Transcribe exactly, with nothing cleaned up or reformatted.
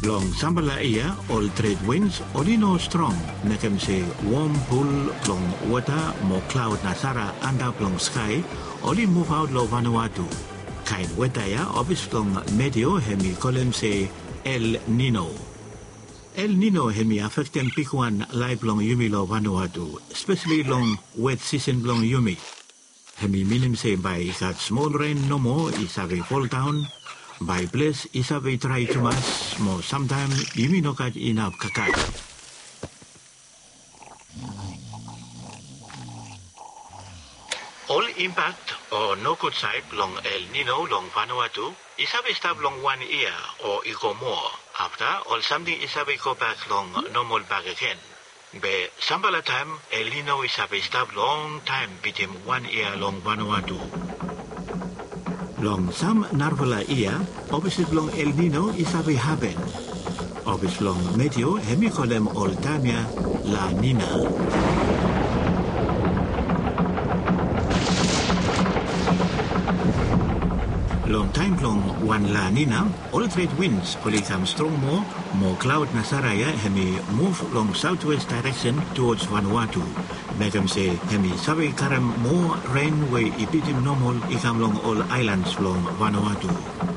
Long Sambala ia, all trade winds, olino strong, nekem se warm pool, long water, more cloud nasara, anda long sky, oli move out lo Vanuatu. Kain weather ia, obis long medio, hemi kolem se El Nino. El Nino hemi affecten pikuan live long yumi lo Vanuatu, especially long wet season long yumi. Hemi minim se by got small rain no more, isave fall down. By place isave try to mas, mo sometime yumi no kat enough kakai. All impact or no good side long El Nino long Vanuatu, isave stop long one year or ego more. After, all something isave go back long normal back again. Be Sambala time, El Nino isave stop long time between one year long Vanuatu. Long some Narvala year, opposite long El Nino isave happen. Opposite long medio, hemicolem all tamia La Nina. Long time long one La Nina, all trade winds polycam strong more, more cloud nasaraya hemi move long southwest direction towards Vanuatu. Megam say hemi sabe karam more rain way ipitim normal ikam long all islands long Vanuatu.